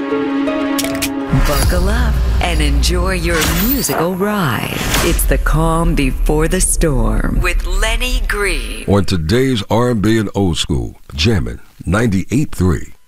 Buckle up and enjoy your musical ride. It's the calm before the storm with Lenny Green. On today's R&B and old school, jamming 98.3